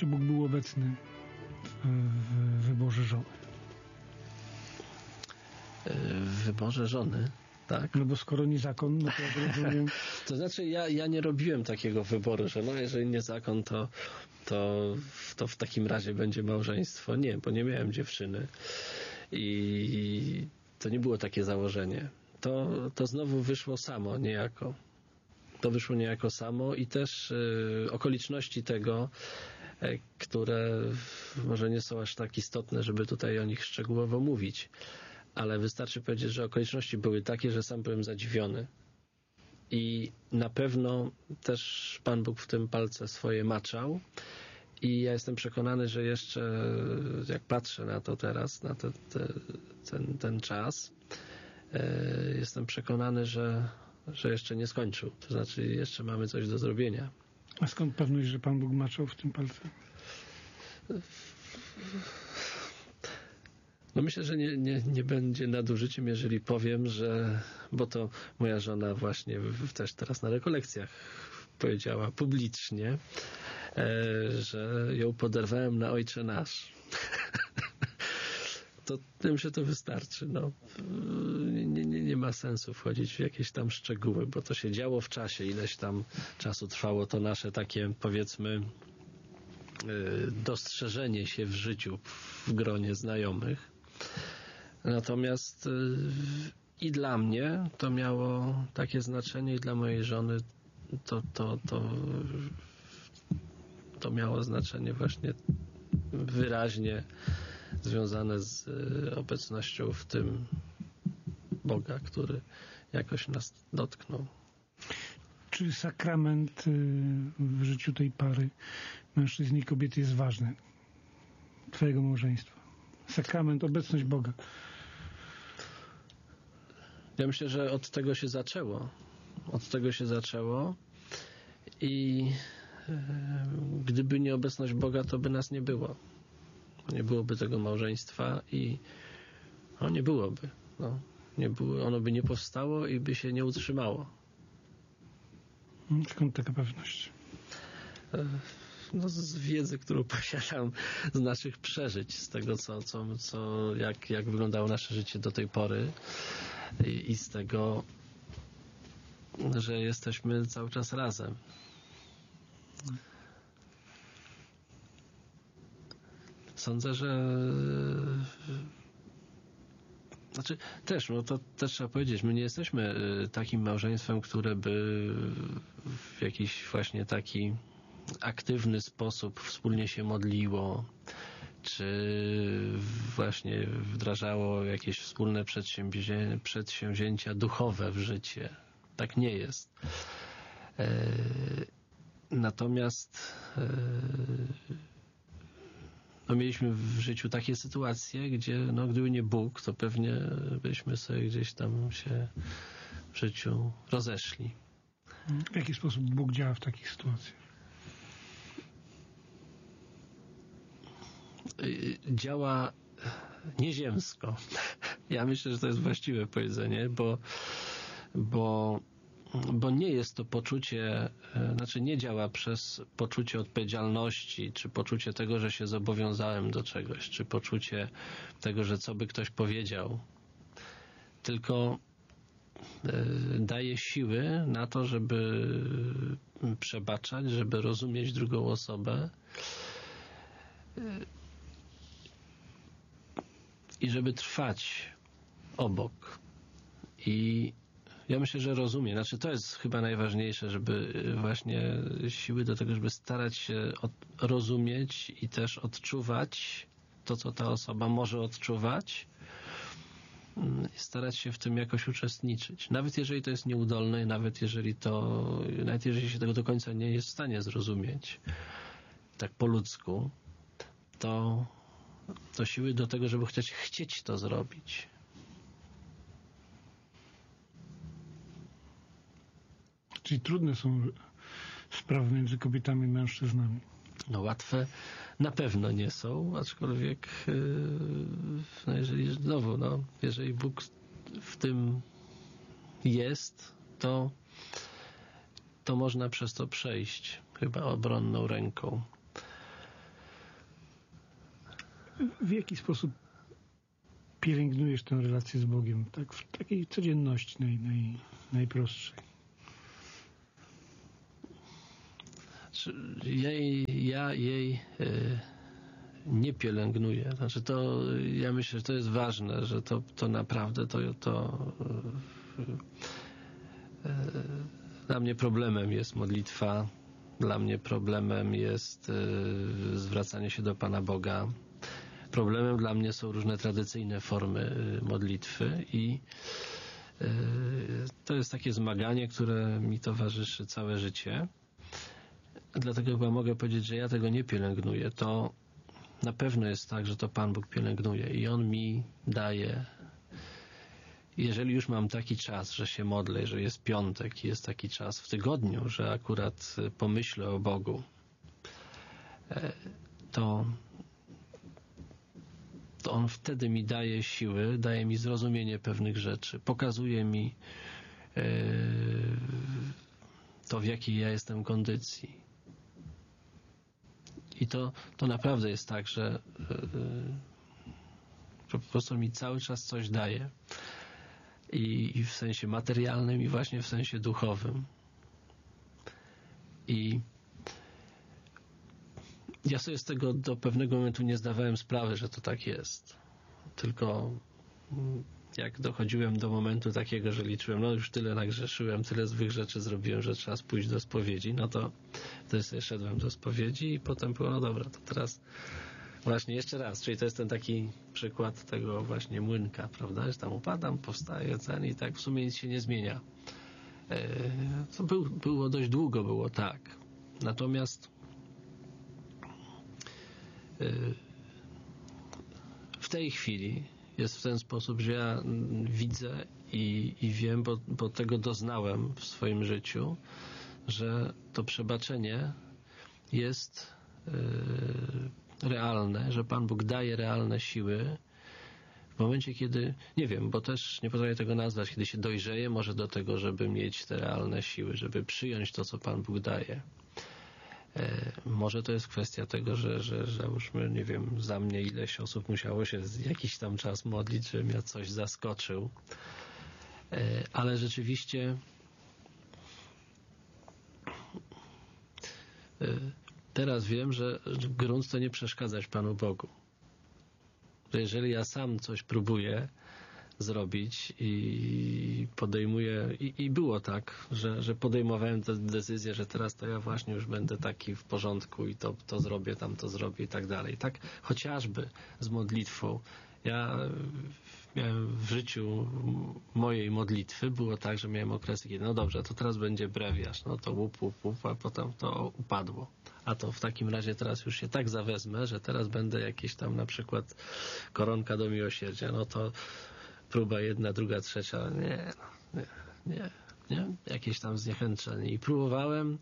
Czy Bóg był obecny w wyborze żony? W wyborze żony, tak? No bo skoro nie zakon, no to jak rozumiem... To znaczy ja nie robiłem takiego wyboru, że no jeżeli nie zakon, to w takim razie będzie małżeństwo. Nie, bo nie miałem dziewczyny. I to nie było takie założenie. To znowu wyszło samo niejako. To wyszło niejako samo i też okoliczności tego, które może nie są aż tak istotne, żeby tutaj o nich szczegółowo mówić. Ale wystarczy powiedzieć, że okoliczności były takie, że sam byłem zadziwiony. I na pewno też Pan Bóg w tym palce swoje maczał. I ja jestem przekonany, że jeszcze jak patrzę na to teraz, na ten czas, jestem przekonany, że jeszcze nie skończył. To znaczy jeszcze mamy coś do zrobienia. A skąd pewność, że Pan Bóg maczał w tym palce? No myślę, że nie będzie nadużyciem, jeżeli powiem, bo to moja żona właśnie też teraz na rekolekcjach powiedziała publicznie, że ją poderwałem na Ojcze Nasz. To tym się to wystarczy. No. Nie ma sensu wchodzić w jakieś tam szczegóły, bo to się działo w czasie, ileś tam czasu trwało to nasze takie, powiedzmy, dostrzeżenie się w życiu w gronie znajomych. Natomiast i dla mnie to miało takie znaczenie, i dla mojej żony to miało znaczenie właśnie wyraźnie związane z obecnością w tym Boga, który jakoś nas dotknął. Czy sakrament w życiu tej pary mężczyzny i kobiety jest ważny? Twojego małżeństwa. Sakrament, obecność Boga. Ja myślę, że od tego się zaczęło. Od tego się zaczęło i gdyby nie obecność Boga, to by nas nie było. Nie byłoby tego małżeństwa i nie byłoby. Ono by nie powstało i by się nie utrzymało. Skąd taka pewność? Z wiedzy, którą posiadam, z naszych przeżyć, z tego, jak wyglądało nasze życie do tej pory i z tego, że jesteśmy cały czas razem. Sądzę, że to też trzeba powiedzieć, my nie jesteśmy takim małżeństwem, które by w jakiś właśnie taki aktywny sposób wspólnie się modliło, czy właśnie wdrażało jakieś wspólne przedsięwzięcia duchowe w życie. Tak nie jest. Natomiast mieliśmy w życiu takie sytuacje, gdzie gdyby nie Bóg, to pewnie byśmy sobie gdzieś tam się w życiu rozeszli. W jaki sposób Bóg działa w takich sytuacjach? Działa nieziemsko. Ja myślę, że to jest właściwe powiedzenie, bo nie jest to poczucie, nie działa przez poczucie odpowiedzialności, czy poczucie tego, że się zobowiązałem do czegoś, czy poczucie tego, że co by ktoś powiedział, tylko daje siły na to, żeby przebaczać, żeby rozumieć drugą osobę i żeby trwać obok. I ja myślę, że rozumie. To jest chyba najważniejsze, żeby właśnie siły do tego, żeby starać się rozumieć i też odczuwać to, co ta osoba może odczuwać i starać się w tym jakoś uczestniczyć. Nawet jeżeli to jest nieudolne, nawet jeżeli się tego do końca nie jest w stanie zrozumieć, tak po ludzku, to siły do tego, żeby chcieć to zrobić. Czyli trudne są sprawy między kobietami i mężczyznami. Łatwe na pewno nie są, aczkolwiek jeżeli Bóg w tym jest, to można przez to przejść chyba obronną ręką. W jaki sposób pielęgnujesz tę relację z Bogiem? Tak, w takiej codzienności najprostszej. Ja jej nie pielęgnuję. Znaczy ja myślę, że to jest ważne, że to naprawdę dla mnie problemem jest modlitwa, dla mnie problemem jest zwracanie się do Pana Boga. Problemem dla mnie są różne tradycyjne formy modlitwy i to jest takie zmaganie, które mi towarzyszy całe życie. Dlatego chyba mogę powiedzieć, że ja tego nie pielęgnuję. To na pewno jest tak, że to Pan Bóg pielęgnuje i On mi daje. Jeżeli już mam taki czas, że się modlę, że jest piątek i jest taki czas w tygodniu, że akurat pomyślę o Bogu, to On wtedy mi daje siły, daje mi zrozumienie pewnych rzeczy, pokazuje mi to, w jakiej ja jestem kondycji. I to naprawdę jest tak, że po prostu mi cały czas coś daje. I w sensie materialnym, i właśnie w sensie duchowym. I ja sobie z tego do pewnego momentu nie zdawałem sprawy, że to tak jest. Tylko jak dochodziłem do momentu takiego, że liczyłem, no już tyle nagrzeszyłem, tyle złych rzeczy zrobiłem, że trzeba pójść do spowiedzi, no to wtedy sobie szedłem do spowiedzi i potem było, no dobra, to teraz właśnie jeszcze raz, czyli to jest ten taki przykład tego właśnie młynka, prawda, że tam upadam, powstaję, i tak w sumie nic się nie zmienia. To było dość długo, było tak. Natomiast w tej chwili jest w ten sposób, że ja widzę i wiem, bo tego doznałem w swoim życiu, że to przebaczenie jest realne, że Pan Bóg daje realne siły w momencie, kiedy, nie wiem, bo też nie potrafię tego nazwać, kiedy się dojrzeje może do tego, żeby mieć te realne siły, żeby przyjąć to, co Pan Bóg daje. Może to jest kwestia tego, że załóżmy, nie wiem, za mnie ileś osób musiało się jakiś tam czas modlić, żebym ja coś zaskoczył. Ale rzeczywiście teraz wiem, że grunt to nie przeszkadzać Panu Bogu. Że jeżeli ja sam coś próbuję zrobić i podejmuję, i było tak, że podejmowałem tę decyzję, że teraz to ja właśnie już będę taki w porządku i to zrobię, tamto zrobię i tak dalej. Tak chociażby z modlitwą. Ja miałem w życiu mojej modlitwy, było tak, że miałem okresy, kiedy no dobrze, to teraz będzie brewiarz, no to łup, a potem to upadło. A to w takim razie teraz już się tak zawezmę, że teraz będę jakieś tam na przykład koronka do miłosierdzia, no to próba jedna, druga, trzecia, nie. Jakieś tam zniechęcenie. I próbowałem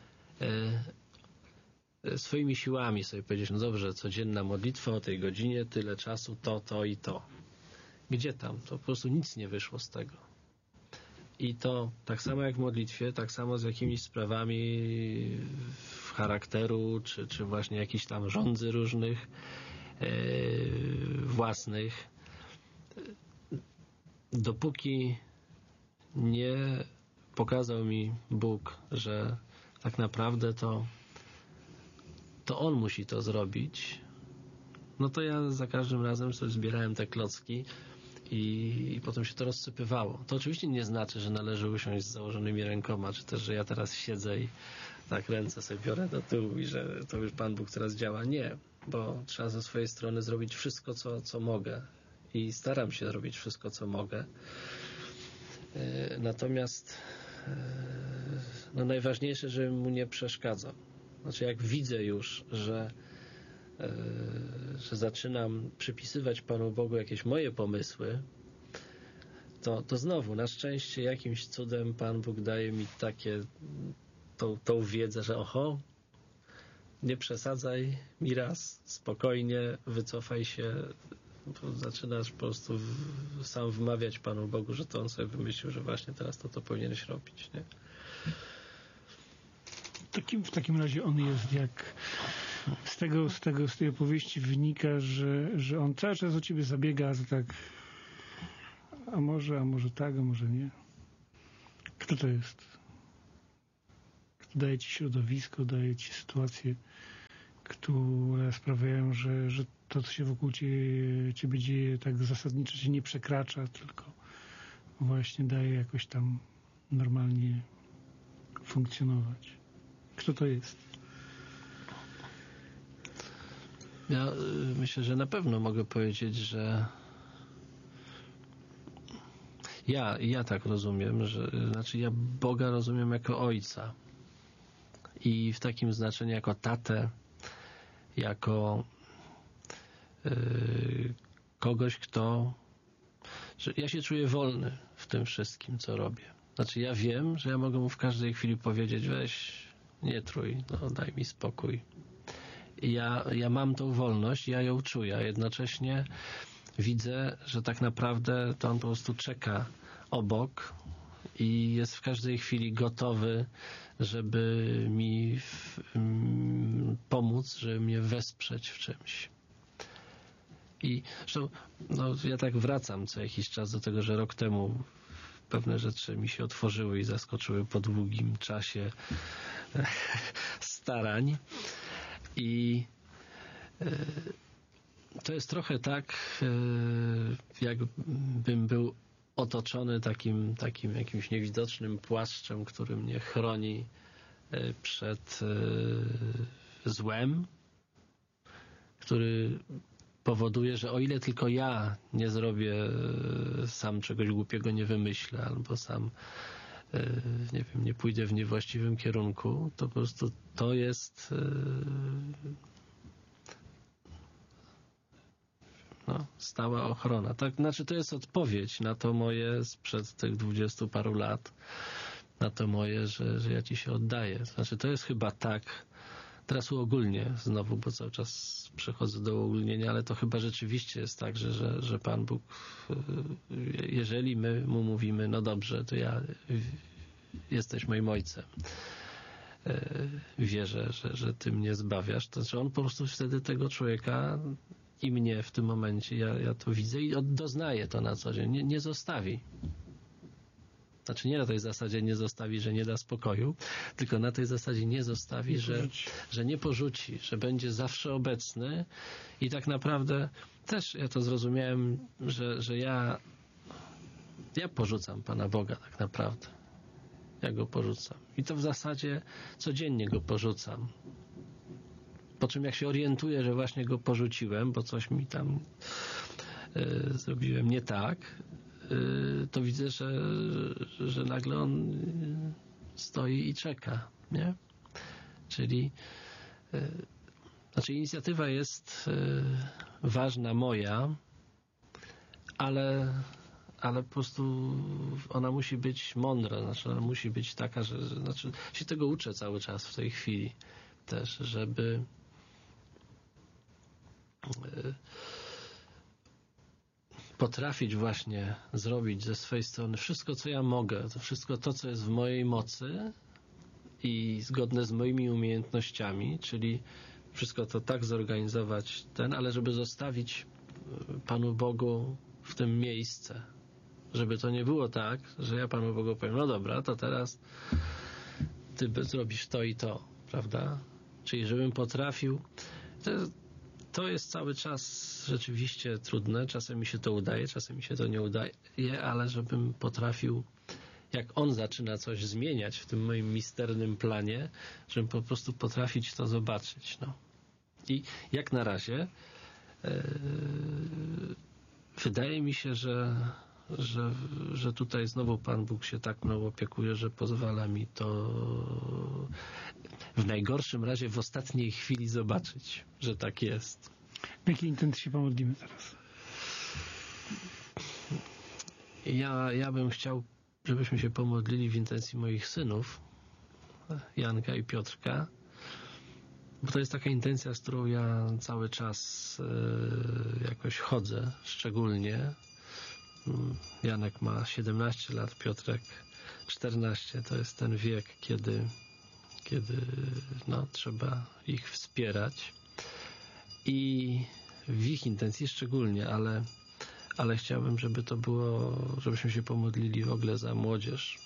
swoimi siłami sobie powiedzieć, no dobrze, codzienna modlitwa o tej godzinie, tyle czasu, to i to. Gdzie tam? To po prostu nic nie wyszło z tego. I to tak samo jak w modlitwie, tak samo z jakimiś sprawami charakteru, czy właśnie jakichś tam rządzy różnych, własnych. Dopóki nie pokazał mi Bóg, że tak naprawdę to On musi to zrobić, no to ja za każdym razem sobie zbierałem te klocki i potem się to rozsypywało. To oczywiście nie znaczy, że należy usiąść z założonymi rękoma, czy też, że ja teraz siedzę i tak ręce sobie biorę do tyłu i że to już Pan Bóg teraz działa. Nie, bo trzeba ze swojej strony zrobić wszystko, co mogę. I staram się zrobić wszystko, co mogę. Natomiast no najważniejsze, żebym mu nie przeszkadzał. Znaczy, jak widzę już, że zaczynam przypisywać Panu Bogu jakieś moje pomysły, to znowu, na szczęście jakimś cudem Pan Bóg daje mi tą wiedzę, że nie przesadzaj mi raz, spokojnie, wycofaj się, zaczynasz po prostu sam wmawiać Panu Bogu, że to On sobie wymyślił, że właśnie teraz to powinieneś robić, nie? W takim razie On jest jak Z tej opowieści wynika, że on cały czas o ciebie zabiega, że tak, a może tak, a może nie. Kto to jest? Kto daje ci środowisko, daje ci sytuacje, które sprawiają, że to, co się wokół ciebie dzieje, tak zasadniczo się nie przekracza, tylko właśnie daje jakoś tam normalnie funkcjonować. Kto to jest? Ja myślę, że na pewno mogę powiedzieć, że ja tak rozumiem, znaczy ja Boga rozumiem jako Ojca i w takim znaczeniu jako tatę, jako kogoś, że ja się czuję wolny w tym wszystkim, co robię. Znaczy ja wiem, że ja mogę mu w każdej chwili powiedzieć: weź, nie trój, no daj mi spokój. I ja mam tą wolność, ja ją czuję, a jednocześnie widzę, że tak naprawdę to on po prostu czeka obok i jest w każdej chwili gotowy, żeby mi pomóc, żeby mnie wesprzeć w czymś. I zresztą ja tak wracam co jakiś czas do tego, że rok temu pewne rzeczy mi się otworzyły i zaskoczyły po długim czasie starań. I to jest trochę tak, jakbym był otoczony takim jakimś niewidocznym płaszczem, który mnie chroni przed złem, który powoduje, że o ile tylko ja nie zrobię sam czegoś głupiego, nie wymyślę, albo sam nie wiem, nie pójdę w niewłaściwym kierunku, to po prostu to jest stała ochrona. Tak, znaczy to jest odpowiedź na to moje sprzed tych 20 paru lat, na to moje, że ja ci się oddaję. Znaczy to jest chyba tak, teraz uogólnię znowu, bo cały czas przechodzę do uogólnienia, ale to chyba rzeczywiście jest tak, że Pan Bóg, jeżeli my mu mówimy, no dobrze, to jesteś moim ojcem, wierzę, że ty mnie zbawiasz, to znaczy on po prostu wtedy tego człowieka i mnie w tym momencie, ja to widzę i doznaję to na co dzień, nie zostawi. Znaczy nie na tej zasadzie nie zostawi, że nie da spokoju, tylko na tej zasadzie nie zostawi, że nie porzuci, że będzie zawsze obecny i tak naprawdę też ja to zrozumiałem, że ja porzucam Pana Boga tak naprawdę. Ja Go porzucam. I to w zasadzie codziennie Go porzucam. Po czym jak się orientuję, że właśnie Go porzuciłem, bo coś mi tam zrobiłem nie tak, to widzę, że nagle on stoi i czeka, nie? Czyli znaczy inicjatywa jest ważna moja, ale po prostu ona musi być mądra, znaczy ona musi być taka, znaczy się tego uczę cały czas w tej chwili też, żeby potrafić właśnie zrobić ze swojej strony wszystko, co ja mogę, to wszystko to, co jest w mojej mocy i zgodne z moimi umiejętnościami, czyli wszystko to tak zorganizować ale żeby zostawić Panu Bogu w tym miejsce. Żeby to nie było tak, że ja Panu Bogu powiem, no dobra, to teraz ty zrobisz to i to, prawda? Czyli żebym potrafił. To jest cały czas rzeczywiście trudne. Czasem mi się to udaje, czasem mi się to nie udaje, ale żebym potrafił, jak on zaczyna coś zmieniać w tym moim misternym planie, żebym po prostu potrafić to zobaczyć. No. I jak na razie wydaje mi się, że tutaj znowu Pan Bóg się tak mną opiekuje, że pozwala mi to w najgorszym razie w ostatniej chwili zobaczyć, że tak jest. W jakiej intencji się pomodlimy teraz? Ja bym chciał, żebyśmy się pomodlili w intencji moich synów, Janka i Piotrka, bo to jest taka intencja, z którą ja cały czas jakoś chodzę, szczególnie. Janek ma 17 lat, Piotrek 14. To jest ten wiek, kiedy no, trzeba ich wspierać i w ich intencji szczególnie, ale chciałbym, żeby to było, żebyśmy się pomodlili w ogóle za młodzież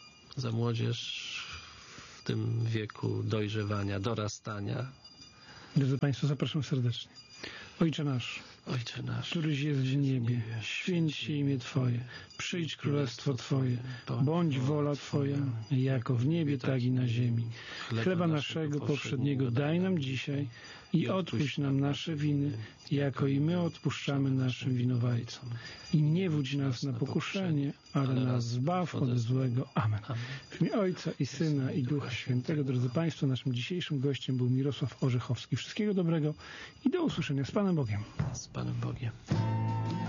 w tym wieku dojrzewania, dorastania. Drodzy Państwo, zapraszam serdecznie. Ojcze nasz, któryś jest w niebie, święć się imię Twoje, przyjdź królestwo Twoje, bądź wola Twoja, jako w niebie, tak i na ziemi. Chleba naszego powszedniego daj nam dzisiaj i odpuść nam nasze winy, jako i my odpuszczamy naszym winowajcom. I nie wódź nas na pokuszenie, ale nas zbaw od złego. Amen. W imię Ojca i Syna i Ducha Świętego. Drodzy Państwo, naszym dzisiejszym gościem był Mirosław Orzechowski. Wszystkiego dobrego i do usłyszenia z Panem Bogiem. Z Panem Bogiem.